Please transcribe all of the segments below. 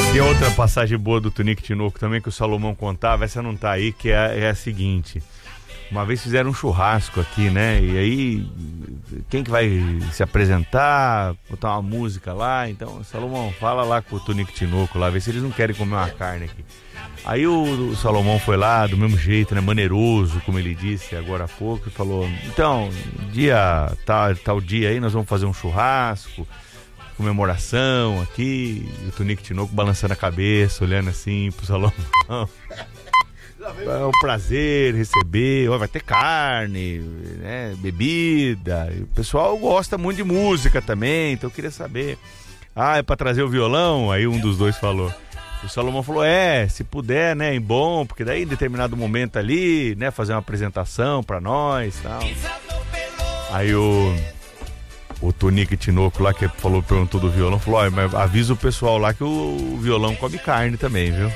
Tem outra passagem boa do Tunique Tinoco também que o Salomão contava, essa não tá aí, que é a seguinte. Uma vez fizeram um churrasco aqui, né? E aí, quem que vai se apresentar, botar uma música lá? Então, Salomão, fala lá com o Tunique Tinoco lá, vê se eles não querem comer uma carne aqui. Aí o Salomão foi lá, do mesmo jeito, né? Maneiroso, como ele disse agora há pouco, e falou, então, tal dia aí, nós vamos fazer um churrasco, comemoração aqui, e o Tunique Tinoco balançando a cabeça, olhando assim pro Salomão. É um prazer receber, vai ter carne, né, bebida. E o pessoal gosta muito de música também, então eu queria saber. É pra trazer o violão? Aí um dos dois falou. O Salomão falou, se puder, né, é bom, porque daí em determinado momento ali, né, fazer uma apresentação pra nós e tal. Aí o Tunique Tinoco lá, que perguntou do violão, falou, mas avisa o pessoal lá que o violão come carne também, viu?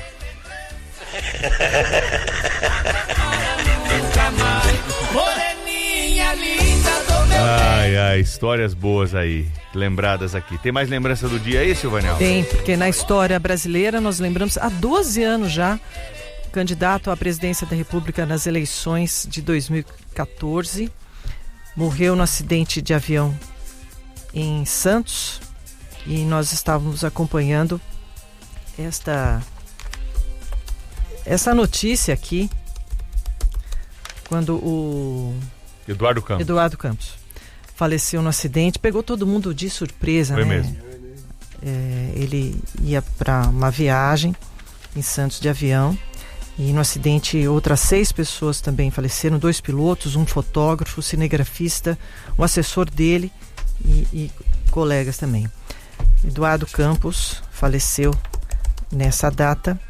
Ai, histórias boas aí, lembradas aqui. Tem mais lembrança do dia aí, Silvanel? Tem, porque na história brasileira nós lembramos, há 12 anos já, candidato à presidência da República nas eleições de 2014, morreu no acidente de avião em Santos, e nós estávamos acompanhando essa notícia aqui, quando o Eduardo Campos faleceu no acidente, pegou todo mundo de surpresa, Foi né? mesmo. Ele ia para uma viagem em Santos de avião, e no acidente outras 6 pessoas também faleceram, 2 pilotos, um fotógrafo, cinegrafista, um assessor dele e colegas também. Eduardo Campos faleceu nessa data.